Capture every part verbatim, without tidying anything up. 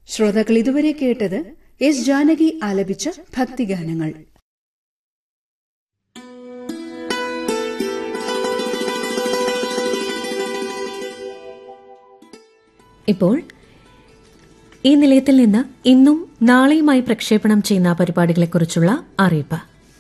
ശ്രോതാക്കൾ ഇതുവരെ കേട്ടത് എസ് ജാനകി ആലപിച്ച ഭക്തിഗാനങ്ങൾ. ഇപ്പോൾ ഈ നിലയത്തിൽ നിന്ന് ഇന്നും നാളെയുമായി പ്രക്ഷേപണം ചെയ്യുന്ന പരിപാടികളെക്കുറിച്ചുള്ള അറിയിപ്പ്.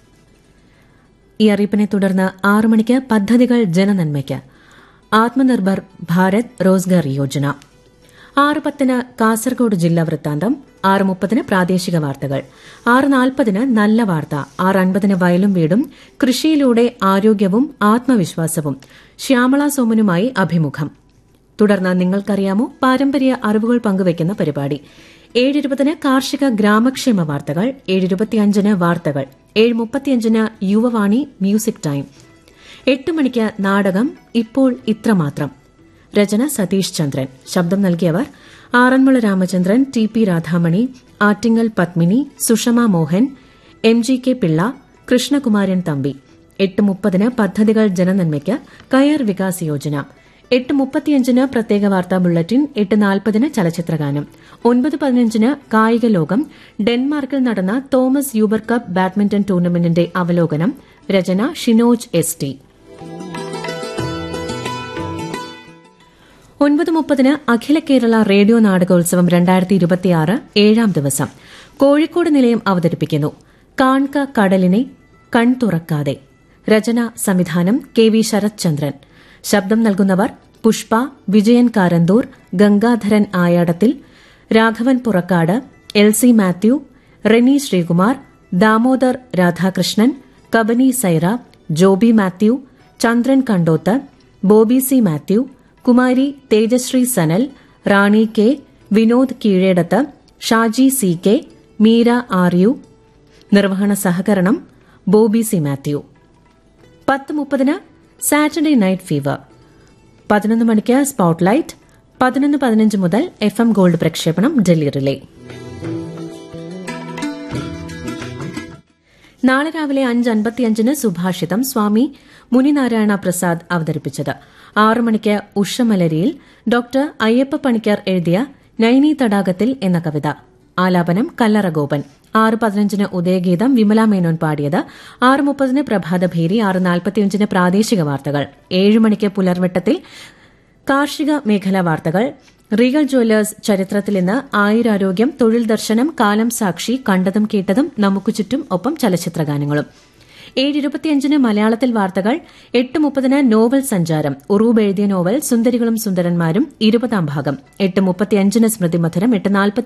ഈ അറിയിപ്പിനെ തുടർന്ന് ആറു മണിക്ക് പദ്ധതികൾ ജനനന്മയ്ക്ക് ആത്മനിർഭർ ഭാരത് റോസ്ഗാർ യോജന. ആറ് പത്തിന് കാസർഗോഡ് ജില്ലാ വൃത്താന്തം. ആറ് മുപ്പതിന് പ്രാദേശിക വാർത്തകൾ. ആറ് നാൽപ്പതിന് നല്ല വാർത്ത. ആറ് അൻപതിന് വയലും വീടും കൃഷിയിലൂടെ ആരോഗ്യവും ആത്മവിശ്വാസവും ശ്യാമള സോമനുമായി അഭിമുഖം. തുടർന്ന് നിങ്ങൾക്കറിയാമോ പാരമ്പര്യ അറിവുകൾ പങ്കുവയ്ക്കുന്ന പരിപാടി. ഏഴ് ഇരുപതിന് കാർഷിക ഗ്രാമക്ഷേമ വാർത്തകൾ. ഏഴ് ഇരുപത്തിയഞ്ചിന് വാർത്തകൾ. ഏഴ് മുപ്പത്തിയഞ്ചിന് യുവവാണി മ്യൂസിക് ടൈം. എട്ട് മണിക്ക് നാടകം ഇപ്പോൾ ഇത്രമാത്രം. രചന സതീഷ് ചന്ദ്രൻ. ശബ്ദം നൽകിയവർ Aranmula Ramachandran, T P Radhamani, Attingal Padmini, Sushma Mohan, M G K Pillai, Krishnakumaran Thampi. എട്ട് മുപ്പതിന് പദ്ധതികൾ ജനനന്മയ്ക്ക് കയർ വികാസ് യോജന. എട്ട് മുപ്പത്തിയഞ്ചിന് പ്രത്യേക വാർത്താ ബുള്ളറ്റിൻ. എട്ട് നാൽപ്പതിന് ചലച്ചിത്രഗാനം. ഒൻപത് പതിനഞ്ചിന് കായിക ലോകം. ഡെൻമാർക്കിൽ നടന്ന തോമസ് യൂബർ കപ്പ് ബാഡ്മിന്റൺ ടൂർണമെന്റിന്റെ അവലോകനം. രചന ഷിനോജ് എസ് ടി. ഒൻപത് മുപ്പതിന് അഖില കേരള റേഡിയോ നാടകോത്സവം രണ്ടായിരത്തി ഇരുപത്തിയാറ് ഏഴാം ദിവസം കോഴിക്കോട് നിലയം അവതരിപ്പിക്കുന്നു. കാൺക കടലിനെ കൺ തുറക്കാതെ. രചന സംവിധാനം കെ വി ശരത് ചന്ദ്രൻ. ശബ്ദം നൽകുന്നവർ Pushpa, Vijayan Karanthur, Gangadharan Ayadathil, Raghavan Purakkad, L C Mathew, Reni Sreekumar, Damodar Radhakrishnan, Kabani Saira, Joby Mathew, Chandran Kandoth, Bobby C Mathew, Kumari Tejashree Sanal, Rani K, Vinod Keezhedath, Shaji C K, Meera are you. നിർവഹണ സഹകരണം ബോബി സി മാത്യു. പത്ത് മുപ്പതിന് സാറ്റർഡേ നൈറ്റ് ഫീവർ. പതിനൊന്ന് മണിക്ക് സ്പോട്ട്ലൈറ്റ്. പതിനൊന്ന് പതിനഞ്ച് മുതൽ എഫ് എം ഗോൾഡ് പ്രക്ഷേപണം ഡൽഹി റിലേ. നാളെ രാവിലെ അഞ്ച് അൻപത്തിയഞ്ചിന് സുഭാഷിതം സ്വാമി മുനിനാരായണ പ്രസാദ് അവതരിപ്പിച്ചത്. ആറു മണിക്ക് ഉഷമലരിയിൽ ഡോക്ടർ അയ്യപ്പ പണിക്കർ എഴുതിയ നൈനി തടാകത്തിൽ എന്ന കവിത. ആലാപനം കല്ലറ ഗോപൻ. ആറ് പതിനഞ്ചിന് ഉദയഗീതം വിമല മേനോൻ പാടിയത്. ആറ് മുപ്പതിന് പ്രഭാതഭേരി. ആറ് നാൽപ്പത്തിയഞ്ചിന് പ്രാദേശിക വാർത്തകൾ. ഏഴ് മണിക്ക് പുലർവെട്ടത്തിൽ കാർഷിക മേഖലാ വാർത്തകൾ. റീഗൽ ജ്വല്ലേഴ്സ് ചരിത്രത്തിൽ ഇന്ന് ആയുരാരോഗ്യം, തൊഴിൽ ദർശനം, കാലം സാക്ഷി, കണ്ടതും കേട്ടതും, നമുക്ക് ചുറ്റും, ഒപ്പം ചലച്ചിത്രഗാനങ്ങളും. ഏഴ് ഇരുപത്തിയഞ്ചിന് മലയാളത്തിൽ വാർത്തകൾ. എട്ട് മുപ്പതിന് നോവൽ സഞ്ചാരം. ഉറൂബ് എഴുതിയ നോവൽ സുന്ദരികളും സുന്ദരന്മാരും ഇരുപതാം ഭാഗം. എട്ട് മുപ്പത്തിയഞ്ചിന് സ്മൃതിമധുരം. എട്ട് നാൽപ്പത്തി